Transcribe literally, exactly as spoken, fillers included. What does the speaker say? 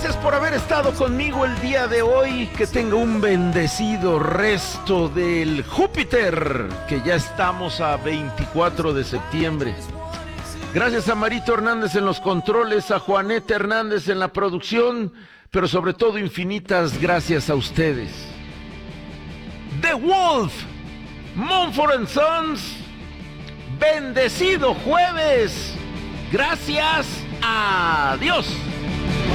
Gracias por haber estado conmigo el día de hoy. Que tenga un bendecido resto del Júpiter, que ya estamos a veinticuatro de septiembre. Gracias a Marito Hernández en los controles, a Juaneta Hernández en la producción, pero sobre todo infinitas gracias a ustedes. The Wolf, Mumford and Sons, bendecido jueves. Gracias, adiós.